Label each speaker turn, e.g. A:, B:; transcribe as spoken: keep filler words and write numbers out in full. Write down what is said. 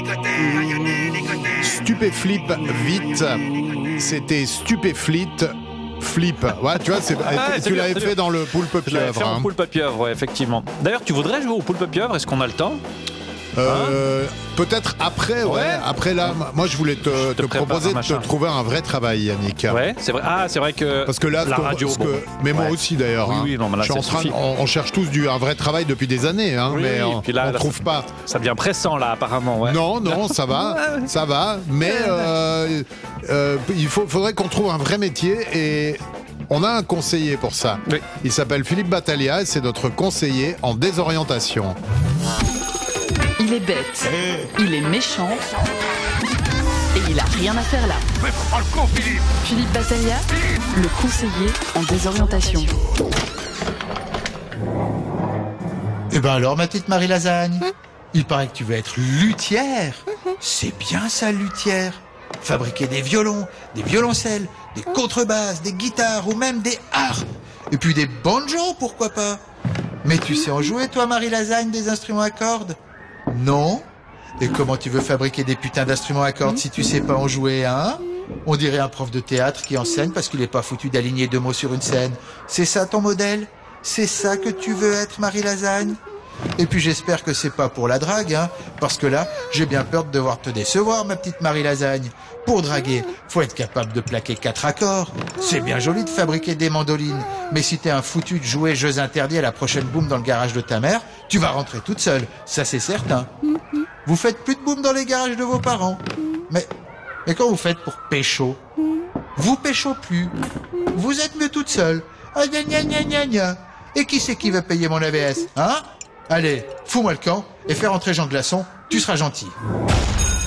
A: Stupéflip vite. C'était Stupéflit Flip. Ouais, tu vois, c'est,
B: Ah,
A: tu l'avais fait dans le poulpe
B: Je l'avais fait
A: pieuvre.
B: en
A: Hein.
B: poulpe pieuvre, ouais, effectivement. D'ailleurs, tu voudrais jouer au poulpe pieuvre? Est-ce qu'on a le temps?
A: Euh, peut-être après, ouais.
B: Ouais.
A: Après là, moi je voulais te,
B: Je te
A: te
B: prépare
A: proposer
B: un
A: de
B: machin.
A: te trouver un vrai travail, Yannick.
B: Ouais, c'est vrai. Ah, c'est vrai que
A: Parce que là,
B: la
A: ce qu'on-
B: radio.
A: ce que-
B: bon.
A: mais moi
B: Ouais.
A: aussi d'ailleurs.
B: Oui,
A: hein.
B: oui, non, mais là,
A: Je suis en
B: ça
A: train,
B: suffit.
A: on, on cherche tous du, un vrai travail depuis des années, hein,
B: Oui,
A: mais
B: oui,
A: on
B: puis là,
A: ne
B: là,
A: trouve pas.
B: Ça devient pressant là, apparemment. Ouais.
A: Non, non, ça va, ça va. Mais euh, euh, il faut, faudrait qu'on trouve un vrai métier et on a un conseiller pour ça.
B: Oui.
A: Il s'appelle Philippe Battaglia et c'est notre conseiller en désorientation.
C: Il est bête, il est méchant et il a rien à faire là.
D: Mais prends le con, Philippe.
C: Philippe Battaglia, le conseiller en désorientation.
E: Eh ben alors, ma petite Marie Lasagne, il paraît que tu veux être luthière. C'est bien ça, luthière. Fabriquer des violons, des violoncelles, des contrebasses, des guitares ou même des harpes. Et puis des banjos, pourquoi pas. Mais tu sais en jouer, toi, Marie Lasagne, des instruments à cordes? Non. Et comment tu veux fabriquer des putains d'instruments à cordes si tu sais pas en jouer, hein? On dirait un prof de théâtre qui enseigne parce qu'il est pas foutu d'aligner deux mots sur une scène. C'est ça ton modèle? C'est ça que tu veux être, Marie Lasagne? Et puis j'espère que c'est pas pour la drague, hein, parce que là, j'ai bien peur de devoir te décevoir, ma petite Marie Lasagne. Pour draguer, faut être capable de plaquer quatre accords. C'est bien joli de fabriquer des mandolines, mais si t'es un foutu de jouer jeux interdits à la prochaine boum dans le garage de ta mère, tu vas rentrer toute seule, ça c'est certain. Vous faites plus de boum dans les garages de vos parents. Mais, mais quand vous faites pour pécho, vous pécho plus. Vous êtes mieux toute seule. Ah, gna gna gna gna gna. Et qui c'est qui va payer mon A V S, hein? Allez, fous-moi le camp et fais rentrer Jean Glaçon, tu seras gentil.